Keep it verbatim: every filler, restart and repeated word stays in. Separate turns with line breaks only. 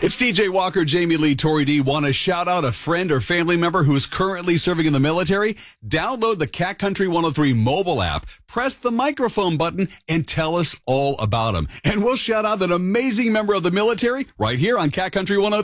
It's D J Walker, Jamie Lee, Tori D. Want to shout out a friend or family member who's currently serving in the military? Download the Cat Country one oh three mobile app, press the microphone button, and tell us all about them. And we'll shout out an amazing member of the military right here on Cat Country one oh three.